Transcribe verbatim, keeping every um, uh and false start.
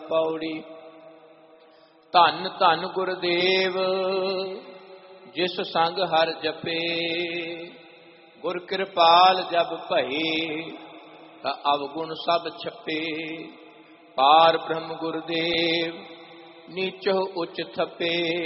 पौड़ी। धन धन गुरदेव जिस संग हर जपे, गुर कृपाल जब भये ता अवगुण सब छपे। पार ब्रह्म गुरदेव नीचो उच्च थपे,